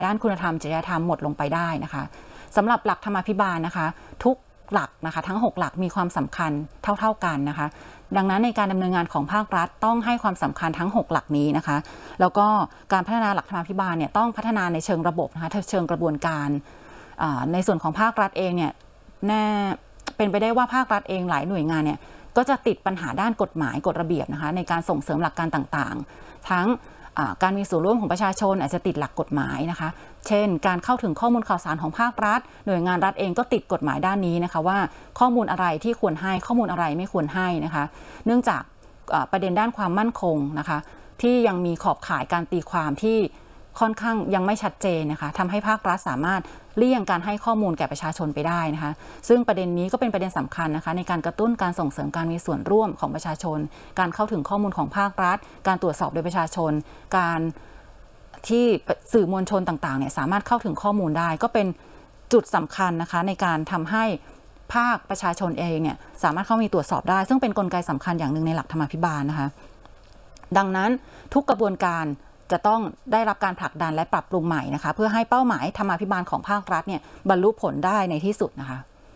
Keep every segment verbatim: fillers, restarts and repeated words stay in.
ด้านคุณธรรมจริยธรรมหมดลงไปได้นะคะสำหรับหลักธรรมาภิบาลนะคะทุกหลักนะคะทั้งหกหลักมีความสำคัญเท่าๆกันนะคะดังนั้นในการดำเนินงานของภาครัฐต้องให้ความสำคัญทั้งหกหลักนี้นะคะแล้วก็การพัฒนาหลักธรรมาภิบาลเนี่ยต้องพัฒนาในเชิงระบบนะคะเชิงกระบวนการในส่วนของภาครัฐเองเนี่ยแน่เป็นไปได้ว่าภาครัฐเองหลายหน่วยงานเนี่ยก็จะติดปัญหาด้านกฎหมายกฎระเบียบนะคะในการส่งเสริมหลักการต่างๆทั้งการมีส่วนร่วมของประชาชนอาจจะติดหลักกฎหมายนะคะเช่นการเข้าถึงข้อมูลข่าวสารของภาครัฐหน่วยงานรัฐเองก็ติดกฎหมายด้านนี้นะคะว่าข้อมูลอะไรที่ควรให้ข้อมูลอะไรไม่ควรให้นะคะเนื่องจากประเด็นด้านความมั่นคงนะคะที่ยังมีขอบข่ายการตีความที่ค่อนข้างยังไม่ชัดเจนนะคะทำให้ภาครัฐสามารถเลี่ยงการให้ข้อมูลแก่ประชาชนไปได้นะคะซึ่งประเด็นนี้ก็เป็นประเด็นสำคัญนะคะในการกระตุ้นการส่งเสริมการมีส่วนร่วมของประชาชนการเข้าถึงข้อมูลของภาครัฐการตรวจสอบโดยประชาชนการที่สื่อมวลชนต่างๆเนี่ยสามารถเข้าถึงข้อมูลได้ก็เป็นจุดสำคัญนะคะในการทำให้ภาคประชาชนเองเนี่ยสามารถเข้ามีตรวจสอบได้ซึ่งเป็นกลไกสำคัญอย่างหนึ่งในหลักธรรมาภิบาลนะคะดังนั้นทุกกระบวนการจะต้องได้รับการผลักดันและปรับปรุงใหม่นะคะเพื่อให้เป้าหมายธรรมาภิบาลของภาครัฐเนี่ยบรรลุผลได้ในที่สุดนะคะ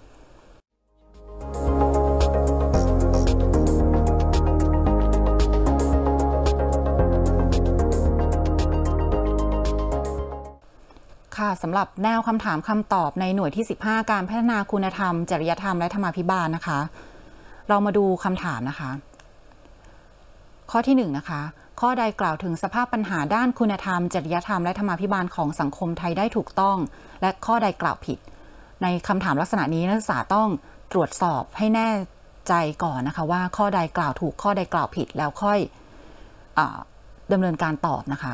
ค่ะสำหรับแนวคำถามคำตอบในหน่วยที่สิบห้าการพัฒนาคุณธรรมจริยธรรมและธรรมาภิบาลนะคะเรามาดูคำถามนะคะข้อที่หนึ่งนะคะข้อใดกล่าวถึงสภาพปัญหาด้านคุณธรรมจริยธรรมและธรรมาภิบาลของสังคมไทยได้ถูกต้องและข้อใดกล่าวผิดในคำถามลักษณะนี้นักศึกษาต้องตรวจสอบให้แน่ใจก่อนนะคะว่าข้อใดกล่าวถูกข้อใดกล่าวผิดแล้วค่อยดำเนินการตอบนะคะ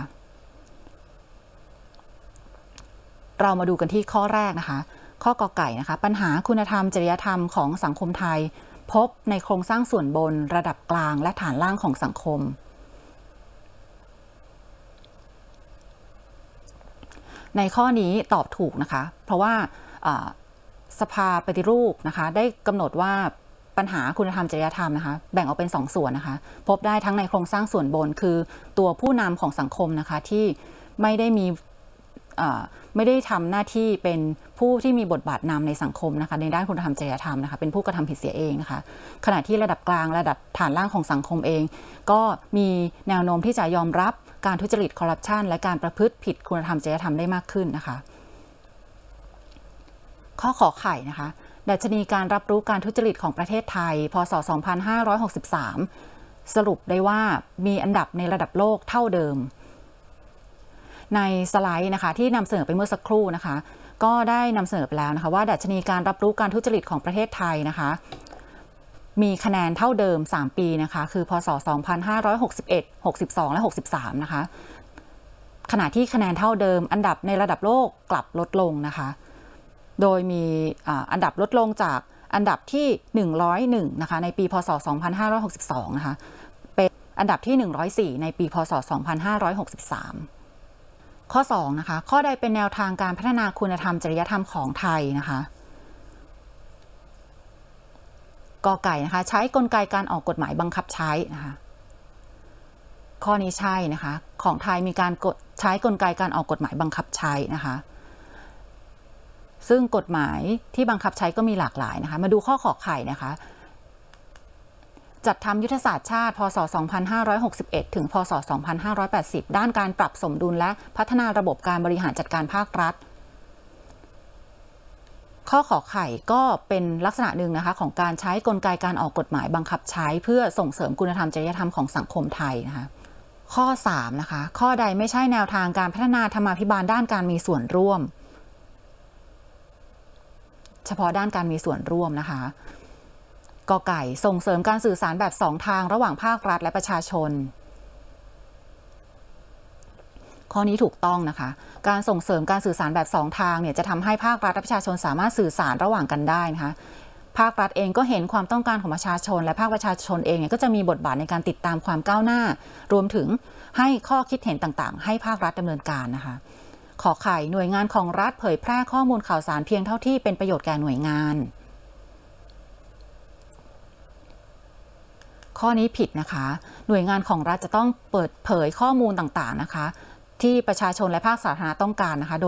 เรามาดูกันที่ข้อแรกนะคะข้อกอไก่นะคะปัญหาคุณธรรมจริยธรรมของสังคมไทยพบในโครงสร้างส่วนบนระดับกลางและฐานล่างของสังคมในข้อนี้ตอบถูกนะคะเพราะว่าสภาปฏิรูปนะคะได้กำหนดว่าปัญหาคุณธรรมจริยธรรมนะคะแบ่งออกเป็นสองส่วนนะคะพบได้ทั้งในโครงสร้างส่วนบนคือตัวผู้นำของสังคมนะคะที่ไม่ได้มีไม่ได้ทำหน้าที่เป็นผู้ที่มีบทบาทนำในสังคมนะคะในด้านคุณธรรมจริยธรรมนะคะเป็นผู้กระทำผิดเสียเองนะคะขณะที่ระดับกลางระดับฐานล่างของสังคมเองก็มีแนวโน้มที่จะยอมรับการทุจริตคอร์รัปชันและการประพฤติผิดคุณธรรมจริยธรรมได้มากขึ้นนะคะข้อขอไข่นะคะดัชนีการรับรู้การทุจริตของประเทศไทยพ.ศ. สองพันห้าร้อยหกสิบสามสรุปได้ว่ามีอันดับในระดับโลกเท่าเดิมในสไลด์นะคะที่นำเสนอไปเมื่อสักครู่นะคะก็ได้นำเสนอไปแล้วนะคะว่าดัชนีการรับรู้การทุจริตของประเทศไทยนะคะมีคะแนนเท่าเดิมสามปีนะคะคือพ.ศ. สองพันห้าร้อยหกสิบเอ็ด หกสิบสอง และหกสิบสามนะคะขณะที่คะแนนเท่าเดิมอันดับในระดับโลกกลับลดลงนะคะโดยมีอันดับลดลงจากอันดับที่หนึ่งร้อยเอ็ดนะคะในปีพ.ศ. สองพันห้าร้อยหกสิบสองนะคะเป็นอันดับที่หนึ่งร้อยสี่ในปีพ.ศ. สองพันห้าร้อยหกสิบสามข้อสองนะคะข้อใดเป็นแนวทางการพัฒนาคุณธรรมจริยธรรมของไทยนะคะกอไก่นะคะใช้กลไกการออกกฎหมายบังคับใช้นะคะข้อนี้ใช่นะคะของไทยมีการใช้กลไกการออกกฎหมายบังคับใช้นะคะซึ่งกฎหมายที่บังคับใช้ก็มีหลากหลายนะคะมาดูข้อขอไข่นะคะจัดทำยุทธศาสตร์ชาติพ.ศ. สองพันห้าร้อยหกสิบเอ็ด ถึงพ.ศ. สองพันห้าร้อยแปดสิบด้านการปรับสมดุลและพัฒนาระบบการบริหารจัดการภาครัฐข้อขอไข่ก็เป็นลักษณะหนึ่งนะคะของการใช้กลไกการออกกฎหมายบังคับใช้เพื่อส่งเสริมคุณธรรมจริยธรรมของสังคมไทยนะคะข้อสามนะคะข้อใดไม่ใช่แนวทางการพัฒนาธรรมาภิบาลด้านการมีส่วนร่วมเฉพาะด้านการมีส่วนร่วมนะคะกอไก่ส่งเสริมการสื่อสารแบบสองทางระหว่างภาครัฐและประชาชนข้อนี้ถูกต้องนะคะการส่งเสริมการสื่อสารแบบสองทางเนี่ยจะทำให้ภาครัฐและประชาชนสามารถสื่อสารระหว่างกันได้นะคะภาครัฐเองก็เห็นความต้องการของประชาชนและภาคประชาชนเองเนี่ยก็จะมีบทบาทในการติดตามความก้าวหน้ารวมถึงให้ข้อคิดเห็นต่างๆให้ภาครัฐดำเนินการนะคะขอไข่หน่วยงานของรัฐเผยแพร่ข้อมูลข่าวสารเพียงเท่าที่เป็นประโยชน์แก่หน่วยงานข้อนี้ผิดนะคะหน่วยงานของรัฐจะต้องเปิดเผยข้อมูลต่างๆนะคะที่ประชาชนและภาคสาธารณะต้องการนะคะโดย